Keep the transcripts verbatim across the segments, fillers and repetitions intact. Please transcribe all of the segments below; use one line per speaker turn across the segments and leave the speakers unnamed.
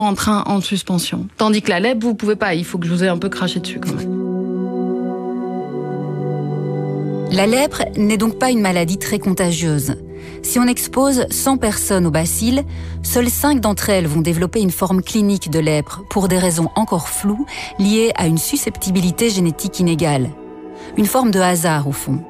en train, en suspension. Tandis que la lèpre, vous pouvez pas, il faut que je vous ai un peu craché dessus quand même.
La lèpre n'est donc pas une maladie très contagieuse. Si on expose cent personnes au bacille, seules cinq d'entre elles vont développer une forme clinique de lèpre pour des raisons encore floues liées à une susceptibilité génétique inégale. Une forme de hasard au fond.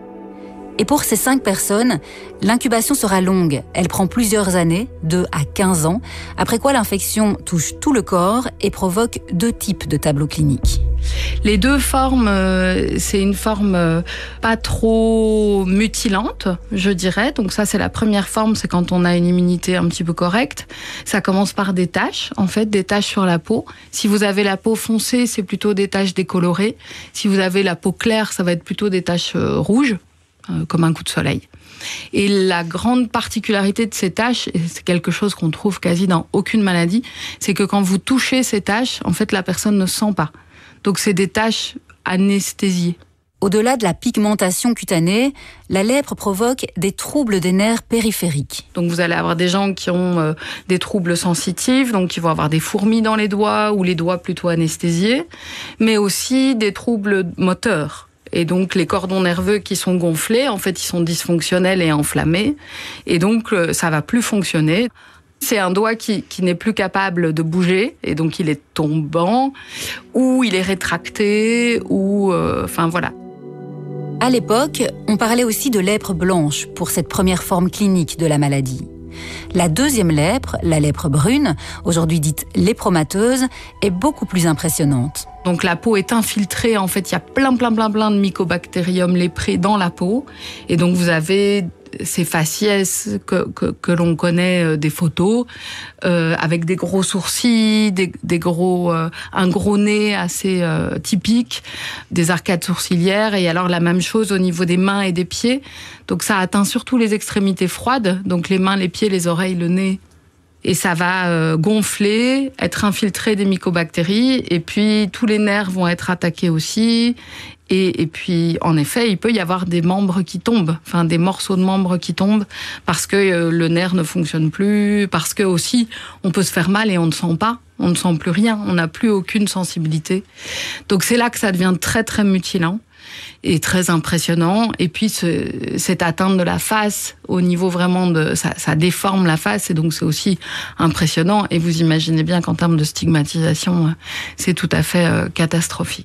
Et pour ces cinq personnes, l'incubation sera longue. Elle prend plusieurs années, deux à quinze ans, après quoi l'infection touche tout le corps et provoque deux types de tableaux cliniques.
Les deux formes, euh, c'est une forme euh, pas trop mutilante, je dirais. Donc ça, c'est la première forme, c'est quand on a une immunité un petit peu correcte. Ça commence par des taches, en fait, des taches sur la peau. Si vous avez la peau foncée, c'est plutôt des taches décolorées. Si vous avez la peau claire, ça va être plutôt des taches euh, rouges, euh, comme un coup de soleil. Et la grande particularité de ces taches, et c'est quelque chose qu'on trouve quasi dans aucune maladie, c'est que quand vous touchez ces taches, en fait, la personne ne sent pas. Donc c'est des taches anesthésiées.
Au-delà de la pigmentation cutanée, la lèpre provoque des troubles des nerfs périphériques.
Donc vous allez avoir des gens qui ont euh, des troubles sensitifs, donc qui vont avoir des fourmis dans les doigts ou les doigts plutôt anesthésiés, mais aussi des troubles moteurs. Et donc les cordons nerveux qui sont gonflés, en fait ils sont dysfonctionnels et enflammés, et donc euh, ça va plus fonctionner. C'est un doigt qui, qui n'est plus capable de bouger, et donc il est tombant, ou il est rétracté, ou... Euh, enfin voilà.
À l'époque, on parlait aussi de lèpre blanche pour cette première forme clinique de la maladie. La deuxième lèpre, la lèpre brune, aujourd'hui dite lépromateuse, est beaucoup plus impressionnante.
Donc la peau est infiltrée, en fait il y a plein plein plein plein de mycobactérium léprés dans la peau, et donc vous avez ces faciès que, que, que l'on connaît des photos, euh, avec des gros sourcils, des, des gros, euh, un gros nez assez euh, typique, des arcades sourcilières, et alors la même chose au niveau des mains et des pieds. Donc ça atteint surtout les extrémités froides, donc les mains, les pieds, les oreilles, le nez. Et ça va euh, gonfler, être infiltré des mycobactéries, et puis tous les nerfs vont être attaqués aussi. Et, et puis, en effet, il peut y avoir des membres qui tombent, enfin des morceaux de membres qui tombent, parce que euh, le nerf ne fonctionne plus, parce que aussi, on peut se faire mal et on ne sent pas, on ne sent plus rien, on n'a plus aucune sensibilité. Donc c'est là que ça devient très très mutilant et très impressionnant. Et puis ce, cette atteinte de la face, au niveau vraiment de... Ça, ça déforme la face, et donc c'est aussi impressionnant. Et vous imaginez bien qu'en termes de stigmatisation, c'est tout à fait euh, catastrophique.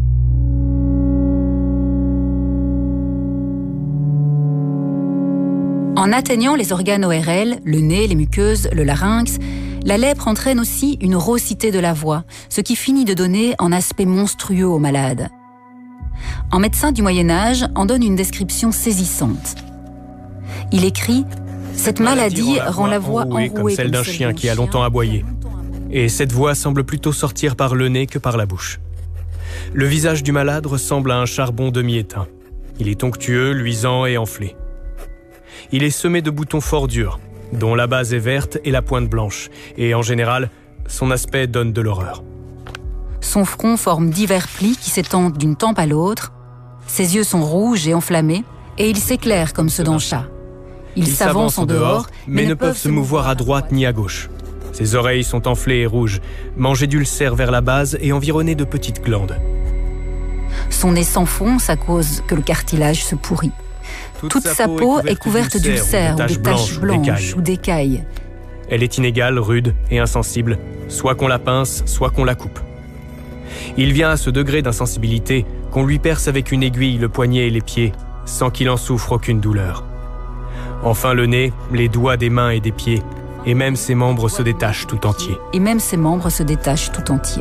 En atteignant les organes O R L, le nez, les muqueuses, le larynx, la lèpre entraîne aussi une raucité de la voix, ce qui finit de donner un aspect monstrueux au malade. Un médecin du Moyen-Âge en donne une description saisissante. Il écrit « Cette maladie rend la voix enrouée
comme celle d'un chien qui a longtemps aboyé. Et cette voix semble plutôt sortir par le nez que par la bouche. Le visage du malade ressemble à un charbon demi-éteint. Il est onctueux, luisant et enflé. Il est semé de boutons fort durs, dont la base est verte et la pointe blanche, et en général, son aspect donne de l'horreur.
Son front forme divers plis qui s'étendent d'une tempe à l'autre. Ses yeux sont rouges et enflammés, et ils s'éclairent comme ceux d'un chat. Ils s'avancent en dehors,
mais, mais ne peuvent se mouvoir à droite ni à gauche. Ses oreilles sont enflées et rouges, mangées d'ulcères vers la base et environnées de petites glandes.
Son nez s'enfonce à cause que le cartilage se pourrit. Toute, Toute sa peau est couverte d'ulcères ou de taches blanches ou d'écailles.
Elle est inégale, rude et insensible, soit qu'on la pince, soit qu'on la coupe. Il vient à ce degré d'insensibilité qu'on lui perce avec une aiguille le poignet et les pieds, sans qu'il en souffre aucune douleur. Enfin le nez, les doigts des mains et des pieds, et même ses membres se détachent tout entiers.
Et même ses membres se détachent tout entiers.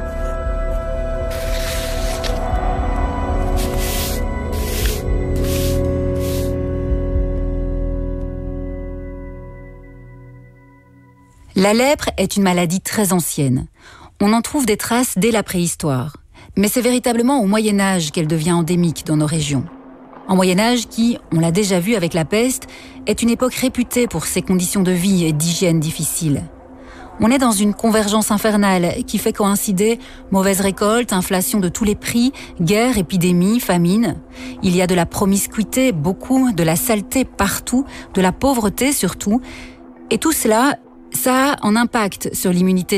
La lèpre est une maladie très ancienne. On en trouve des traces dès la préhistoire. Mais c'est véritablement au Moyen-Âge qu'elle devient endémique dans nos régions. Un Moyen-Âge qui, on l'a déjà vu avec la peste, est une époque réputée pour ses conditions de vie et d'hygiène difficiles. On est dans une convergence infernale qui fait coïncider mauvaise récolte, inflation de tous les prix, guerre, épidémie, famine. Il y a de la promiscuité, beaucoup, de la saleté partout, de la pauvreté surtout. Et tout cela Ça a un impact sur l'immunité